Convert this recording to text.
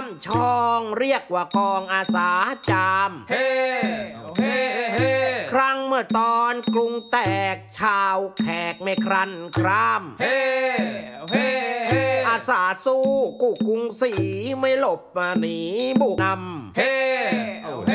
อนช่องเรียกว่ากองอาสาจามเฮ้เฮ้เฮ้ครั้งเมื่อตอนกรุงแตกชาวแขกไม่ครั่นครามเฮ้เฮ้เฮ้อาสาสู้กู้กรุงศรีไม่หลบมาหนีบุกนำเฮ้เฮ้